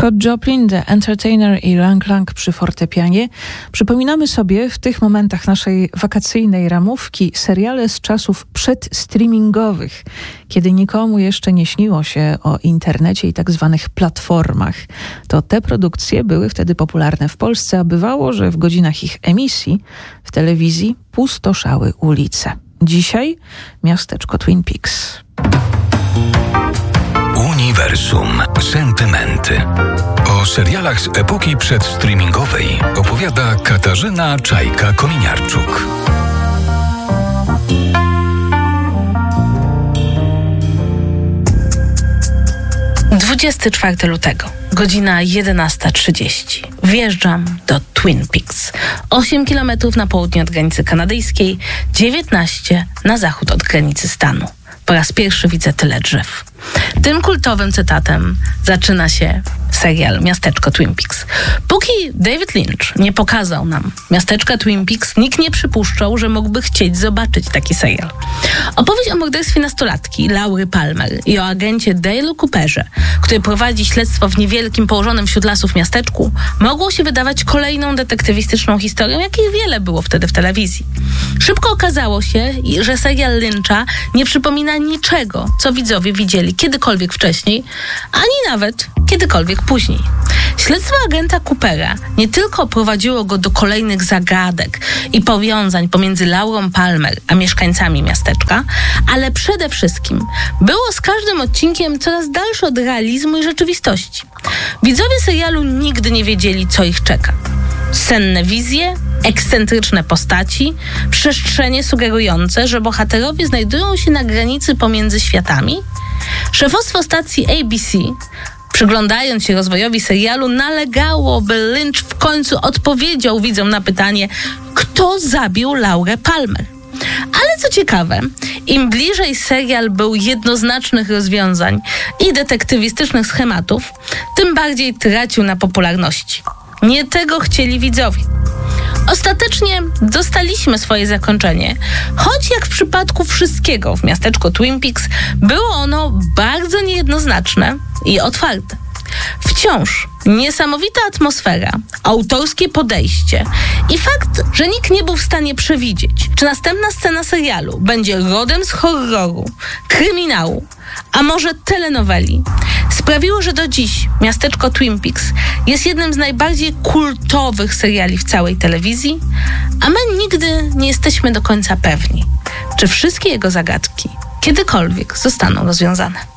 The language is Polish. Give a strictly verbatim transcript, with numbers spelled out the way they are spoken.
Scott Joplin, The Entertainer i Lang Lang przy fortepianie. Przypominamy sobie w tych momentach naszej wakacyjnej ramówki seriale z czasów przedstreamingowych, kiedy nikomu jeszcze nie śniło się o internecie i tak zwanych platformach. To te produkcje były wtedy popularne w Polsce, a bywało, że w godzinach ich emisji w telewizji pustoszały ulice. Dzisiaj miasteczko Twin Peaks. Uniwersum Sentymenty. O serialach z epoki przedstreamingowej opowiada Katarzyna Czajka-Kominiarczuk. dwudziestego czwartego lutego, godzina jedenasta trzydzieści. Wjeżdżam do Twin Peaks. osiem kilometrów na południe od granicy kanadyjskiej, dziewiętnaście na zachód od granicy stanu. Po raz pierwszy widzę tyle drzew. Tym kultowym cytatem zaczyna się serial Miasteczko Twin Peaks. Póki David Lynch nie pokazał nam Miasteczka Twin Peaks, nikt nie przypuszczał, że mógłby chcieć zobaczyć taki serial. Opowieść o morderstwie nastolatki Laury Palmer i o agencie Dale'u Cooperze, który prowadzi śledztwo w niewielkim, położonym wśród lasów miasteczku, mogło się wydawać kolejną detektywistyczną historią, jakich wiele było wtedy w telewizji. Szybko okazało się, że serial Lyncha nie przypomina niczego, co widzowie widzieli kiedykolwiek wcześniej, ani nawet kiedykolwiek później. Śledztwo agenta Coopera nie tylko prowadziło go do kolejnych zagadek i powiązań pomiędzy Laurą Palmer a mieszkańcami miasteczka, ale przede wszystkim było z każdym odcinkiem coraz dalsze od realizmu i rzeczywistości. Widzowie serialu nigdy nie wiedzieli, co ich czeka. Senne wizje, ekscentryczne postaci, przestrzenie sugerujące, że bohaterowie znajdują się na granicy pomiędzy światami. Szefostwo stacji A B C, przyglądając się rozwojowi serialu, nalegało, by Lynch w końcu odpowiedział widzom na pytanie, kto zabił Laurę Palmer. Ale co ciekawe, im bliżej serial był jednoznacznych rozwiązań i detektywistycznych schematów, tym bardziej tracił na popularności. Nie tego chcieli widzowie. Ostatecznie dostaliśmy swoje zakończenie, choć jak w przypadku wszystkiego w miasteczku Twin Peaks było ono bardzo niejednoznaczne i otwarte. Wciąż niesamowita atmosfera, autorskie podejście i fakt, że nikt nie był w stanie przewidzieć, czy następna scena serialu będzie rodem z horroru, kryminału, a może telenoweli, sprawiło, że do dziś Miasteczko Twin Peaks jest jednym z najbardziej kultowych seriali w całej telewizji, a my nigdy nie jesteśmy do końca pewni, czy wszystkie jego zagadki kiedykolwiek zostaną rozwiązane.